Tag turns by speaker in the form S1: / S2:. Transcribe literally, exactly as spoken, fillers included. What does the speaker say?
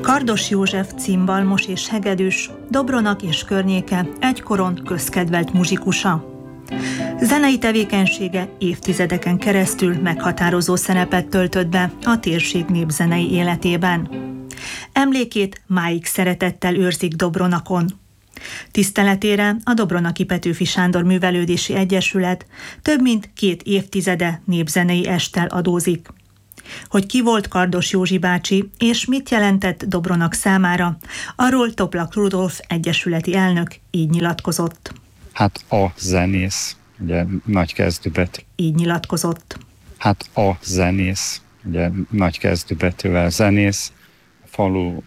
S1: Kardos József cimbalmos és hegedűs, Dobronak és környéke egykoron közkedvelt muzsikusa. Zenei tevékenysége évtizedeken keresztül meghatározó szerepet töltött be a térség népzenei életében. Emlékét máig szeretettel őrzik Dobronakon. Tiszteletére a Dobronaki Petőfi Sándor Művelődési Egyesület több mint két évtizede népzenei esttel adózik. Hogy ki volt Kardos Józsi bácsi, és mit jelentett Dobronak számára, arról Toplak Rudolf egyesületi elnök így nyilatkozott.
S2: Hát a zenész, ugye nagy kezdőbetű.
S1: Így nyilatkozott.
S2: Hát a zenész, ugye nagy kezdőbetűvel zenész, a falu